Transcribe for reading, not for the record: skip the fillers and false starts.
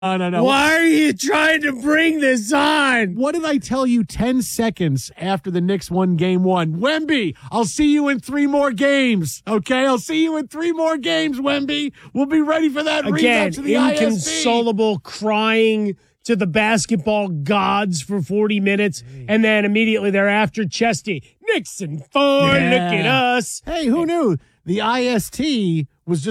No. Why are you trying to bring this on? What did I tell you 10 seconds after the Knicks won game one? Wemby, I'll see you in 3 more games. Okay, I'll see you in 3 more games, Wemby. We'll be ready for that Again, rematch of the inconsolable crying to the basketball gods for 40 minutes, and then immediately thereafter, Chesty, Knicks and 4, look at us. Hey, who knew? The IST was just